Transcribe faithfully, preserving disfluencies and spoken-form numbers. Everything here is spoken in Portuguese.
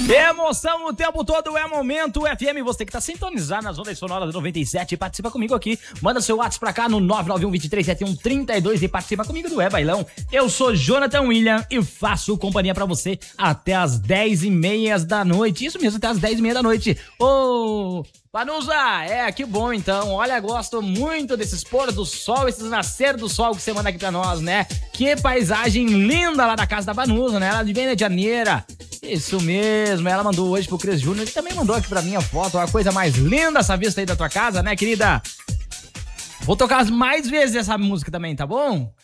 Emoção o tempo todo é Momento F M. Você que tá sintonizado nas ondas sonoras do noventa e sete, participa comigo aqui. Manda seu WhatsApp pra cá no nove nove um, dois três sete um, três dois e participa comigo do É Bailão. Eu sou Jonathan William e faço companhia pra você até as dez e meia da noite. Isso mesmo, até as dez e meia da noite. Ô... Vanusa, é, que bom então. Olha, gosto muito desses pôr do sol, esses nascer do sol que você manda aqui pra nós, né? Que paisagem linda lá da casa da Vanusa, né? Ela de Medianeira. Isso mesmo, ela mandou hoje pro Cris Júnior. Ele também mandou aqui pra mim a foto. A coisa mais linda essa vista aí da tua casa, né, querida? Vou tocar mais vezes essa música também, tá bom?